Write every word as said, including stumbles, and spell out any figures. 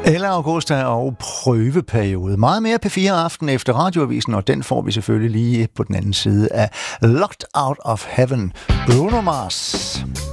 Ella Augusta og prøveperiode. Meget mere P fire aften efter radioavisen, og den får vi selvfølgelig lige på den anden side af Locked Out of Heaven. Bruno Mars.